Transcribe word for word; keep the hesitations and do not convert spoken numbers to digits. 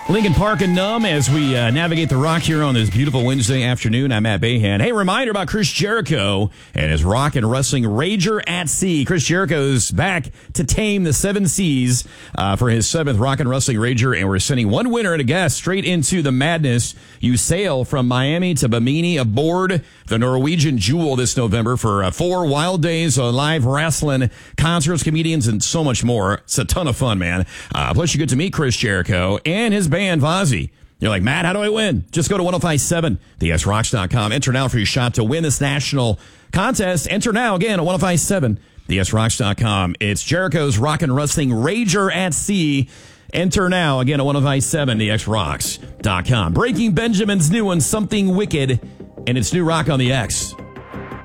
Lincoln Park and Numb as we uh, navigate the rock here on this beautiful Wednesday afternoon. I'm Matt Bayhan. Hey, reminder about Chris Jericho and his rock and wrestling Rager at Sea. Chris Jericho's back to tame the seven seas uh, for his seventh Rock and Wrestling Rager, and we're sending one winner and a guest straight into the madness. You sail from Miami to Bimini aboard the Norwegian Jewel this November for uh, four wild days of live wrestling, concerts, comedians, and so much more. It's a ton of fun, man. Uh, plus, you get to meet Chris Jericho and his band, Vozzy. You're like, Matt, how do I win? Just go to ten fifty-seven the s rocks dot com. Enter now for your shot to win this national contest. Enter now again at ten fifty-seven the s rocks dot com. It's Jericho's Rock and Wrestling Rager at Sea. Enter now again at ten fifty-seven the s rocks dot com. Breaking Benjamin's new one, Something Wicked, and it's new rock on the X.